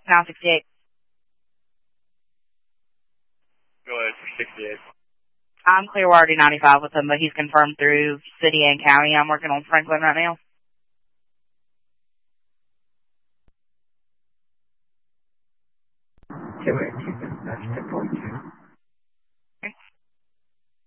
968. Go ahead for 68. I'm Clearwater 95 with him, but he's confirmed through city and county. I'm working on Franklin right now. That's 10.2.